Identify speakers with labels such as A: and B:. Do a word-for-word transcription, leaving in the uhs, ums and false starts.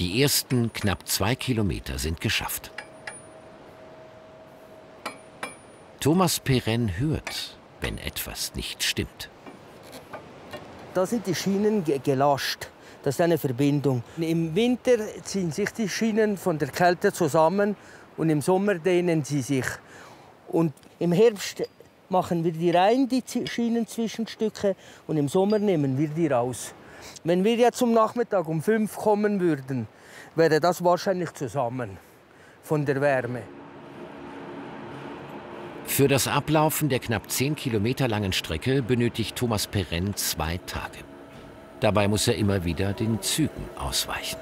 A: Die ersten knapp zwei Kilometer sind geschafft. Thomas Perrennes hört, wenn etwas nicht stimmt.
B: Da sind die Schienen gelascht. Das ist eine Verbindung. Im Winter ziehen sich die Schienen von der Kälte zusammen und im Sommer dehnen sie sich. Und im Herbst machen wir die rein, die Schienenzwischenstücke, und im Sommer nehmen wir die raus. Wenn wir jetzt um Nachmittag um fünf kommen würden, wäre das wahrscheinlich zusammen von der Wärme.
A: Für das Ablaufen der knapp zehn Kilometer langen Strecke benötigt Thomas Perrennes zwei Tage. Dabei muss er immer wieder den Zügen ausweichen.